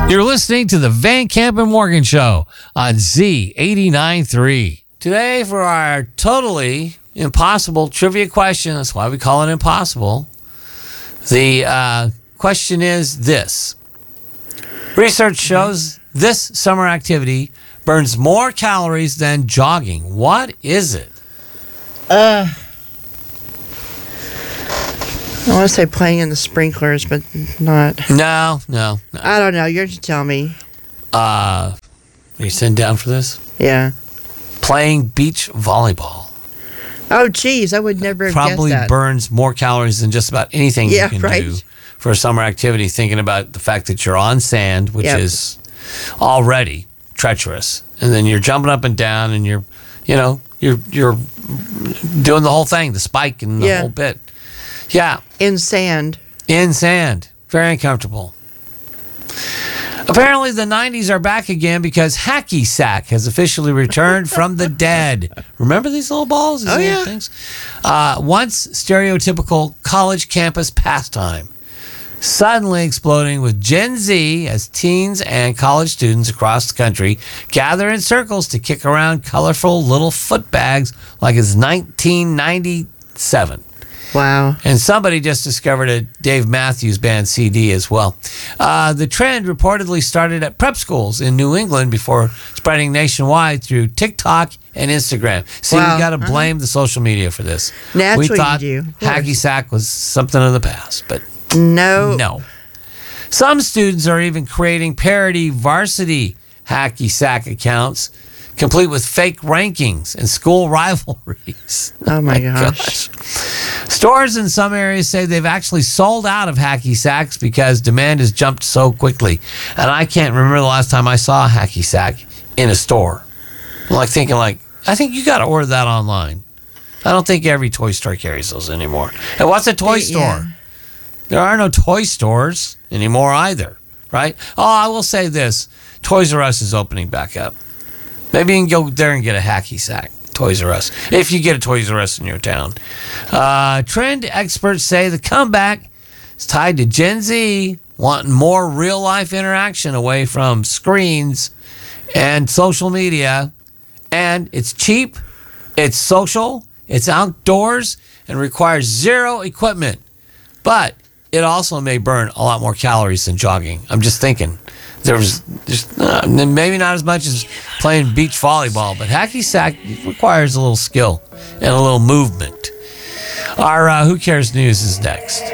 You're listening to the Van Camp and Morgan Show on Z89.3. Today, for our totally impossible trivia question, that's why we call it impossible. The question is this. Research shows this summer activity burns more calories than jogging. What is it? I want to say playing in the sprinklers, but not. No. I don't know. You're to tell me. Are you sitting down for this? Yeah. Playing beach volleyball. Oh, geez. I would never have Probably guessed that. burns more calories than just about anything you can do for a summer activity, thinking about the fact that you're on sand, which is already treacherous. And then you're jumping up and down and you're doing the whole thing, the spike and the whole bit. Yeah. In sand. Very uncomfortable. Apparently, the 90s are back again because hacky sack has officially returned from the dead. Remember these little balls? These little things? Once stereotypical college campus pastime. Suddenly exploding with Gen Z as teens and college students across the country gather in circles to kick around colorful little foot bags like it's 1997. Wow. And somebody just discovered a Dave Matthews Band CD as well. The trend reportedly started at prep schools in New England before spreading nationwide through TikTok and Instagram. See, we got to blame the social media for this. Naturally, we thought you do. hacky sack was something of the past, but no. Some students are even creating parody varsity hacky sack accounts, complete with fake rankings and school rivalries. Oh my gosh. Stores in some areas say they've actually sold out of hacky sacks because demand has jumped so quickly. And I can't remember the last time I saw a hacky sack in a store. I'm thinking I think you got to order that online. I don't think every toy store carries those anymore. And what's a toy store? There are no toy stores anymore either, right? Oh, I will say this. Toys R Us is opening back up. Maybe you can go there and get a hacky sack. Toys R Us. If you get a Toys R Us in your town. Trend experts say the comeback is tied to Gen Z wanting more real-life interaction away from screens and social media. And it's cheap, it's social, it's outdoors, and requires zero equipment. But it also may burn a lot more calories than jogging. I'm just thinking. There's maybe not as much as playing beach volleyball, but hacky sack requires a little skill and a little movement. Our Who Cares News is next.